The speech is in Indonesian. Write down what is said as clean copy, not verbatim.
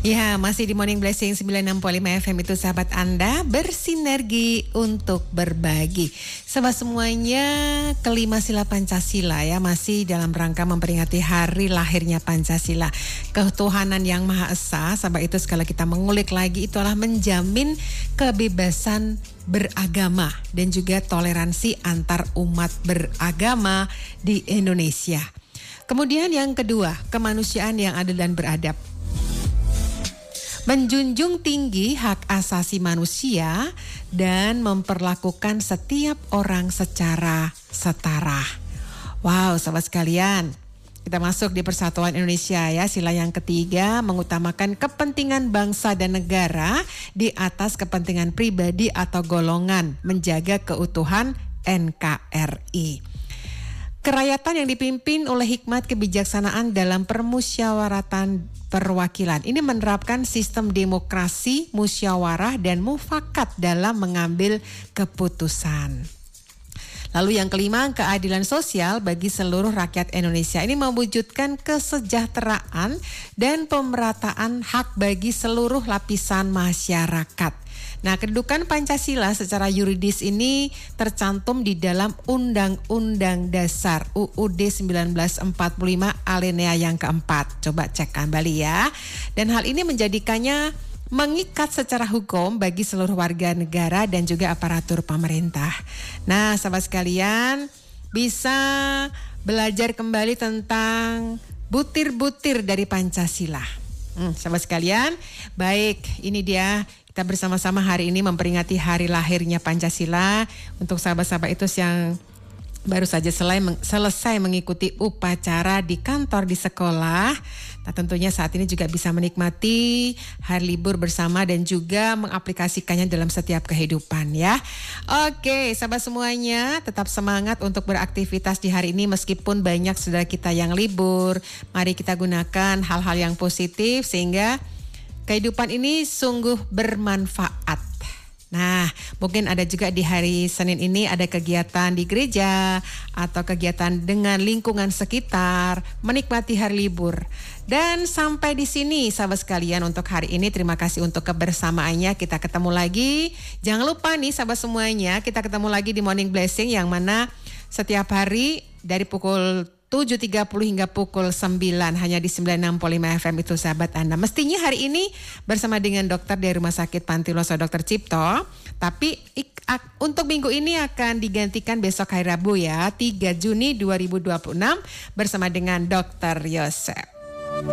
Ya, masih di Morning Blessing 96.5 FM itu sahabat Anda bersinergi untuk berbagi. Sahabat semuanya, kelima sila Pancasila ya, masih dalam rangka memperingati hari lahirnya Pancasila. Ketuhanan yang Maha Esa, sahabat itu sekali kita mengulik lagi itu adalah menjamin kebebasan beragama dan juga toleransi antar umat beragama di Indonesia. Kemudian yang kedua, kemanusiaan yang adil dan beradab. Menjunjung tinggi hak asasi manusia dan memperlakukan setiap orang secara setara. Wow, sahabat sekalian, kita masuk di Persatuan Indonesia ya. Sila yang ketiga, mengutamakan kepentingan bangsa dan negara di atas kepentingan pribadi atau golongan, menjaga keutuhan NKRI. Kerakyatan yang dipimpin oleh hikmat kebijaksanaan dalam permusyawaratan perwakilan. Ini menerapkan sistem demokrasi, musyawarah, dan mufakat dalam mengambil keputusan. Lalu yang kelima, keadilan sosial bagi seluruh rakyat Indonesia. Ini mewujudkan kesejahteraan dan pemerataan hak bagi seluruh lapisan masyarakat. Nah, kedudukan Pancasila secara yuridis ini tercantum di dalam Undang-Undang Dasar UUD 1945 alinea yang keempat. Coba cek kembali ya. Dan hal ini menjadikannya mengikat secara hukum bagi seluruh warga negara dan juga aparatur pemerintah. Nah, sahabat sekalian, bisa belajar kembali tentang butir-butir dari Pancasila. Sahabat sekalian, baik, ini dia. Kita bersama-sama hari ini memperingati hari lahirnya Pancasila. Untuk sahabat-sahabat itu yang baru saja selesai mengikuti upacara di kantor, di sekolah. Nah, tentunya saat ini juga bisa menikmati hari libur bersama dan juga mengaplikasikannya dalam setiap kehidupan ya. Oke, sahabat semuanya, tetap semangat untuk beraktivitas di hari ini meskipun banyak saudara kita yang libur. Mari kita gunakan hal-hal yang positif sehingga kehidupan ini sungguh bermanfaat. Nah, mungkin ada juga di hari Senin ini ada kegiatan di gereja atau kegiatan dengan lingkungan sekitar, menikmati hari libur. Dan sampai di sini sahabat sekalian untuk hari ini, terima kasih untuk kebersamaannya. Kita ketemu lagi. Jangan lupa nih sahabat semuanya, kita ketemu lagi di Morning Blessing yang mana setiap hari dari pukul 7.30 hingga pukul 9 hanya di 96.5 FM itu sahabat Anda. Mestinya hari ini bersama dengan dokter dari Rumah Sakit Pantiloso Dr. Cipto. Tapi untuk minggu ini akan digantikan besok hari Rabu ya, 3 Juni 2026 bersama dengan Dr. Yosef.